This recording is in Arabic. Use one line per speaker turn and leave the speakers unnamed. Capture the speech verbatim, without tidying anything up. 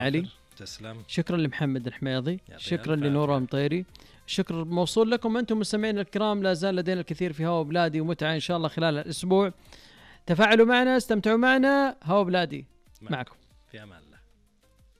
علي.
تسلم.
شكرا لمحمد الحميضي، شكرا لنورا مطيري، شكر موصول لكم أنتم مستمعين الكرام. لا زال لدينا الكثير في هوا بلادي ومتعة إن شاء الله خلال الأسبوع. تفاعلوا معنا، استمتعوا معنا. هوا بلادي معكم
في أمان الله.